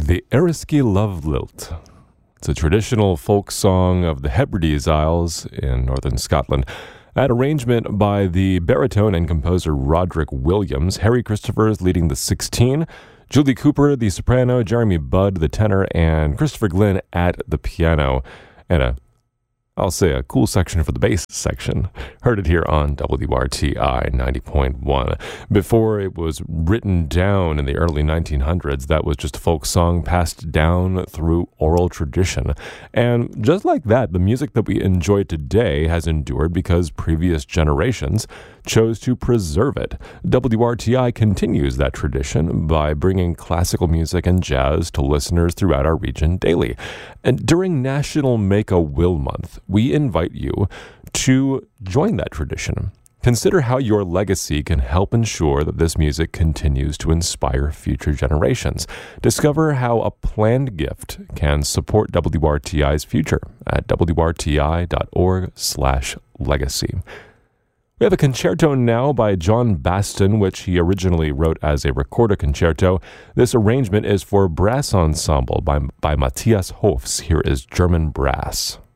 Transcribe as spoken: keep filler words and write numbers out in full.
The Eriskay Love Lilt. It's a traditional folk song of the Hebrides Isles in northern Scotland. An arrangement by the baritone and composer Roderick Williams, Harry Christophers leading the sixteen, Julie Cooper, the soprano, Jeremy Budd, the tenor, and Christopher Glynn at the piano. And a I'll say a cool section for the bass section. Heard it here on W R T I ninety point one. Before it was written down in the early nineteen hundreds, that was just a folk song passed down through oral tradition. And just like that, the music that we enjoy today has endured because previous generations chose to preserve it. W R T I continues that tradition by bringing classical music and jazz to listeners throughout our region daily. And during National Make a Will Month, we invite you to join that tradition. Consider how your legacy can help ensure that this music continues to inspire future generations. Discover how a planned gift can support W R T I's future at W R T I dot org slash legacy. We have a concerto now by John Baston, which he originally wrote as a recorder concerto. This arrangement is for brass ensemble by, by Matthias Hofs. Here is German Brass.